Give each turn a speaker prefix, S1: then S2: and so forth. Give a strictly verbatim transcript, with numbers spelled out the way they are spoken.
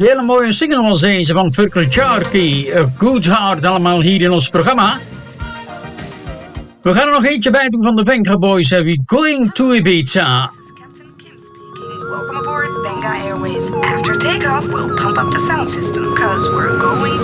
S1: Hele mooie single was deze van Furkel Sharky. A Good Heart, allemaal hier in ons programma. We gaan er nog eentje bij doen van de Venga Boys. We Going to Ibiza.
S2: Captain Kim speaking. Welcome aboard Venga Airways. After takeoff, we'll pump up the sound system, cause we're going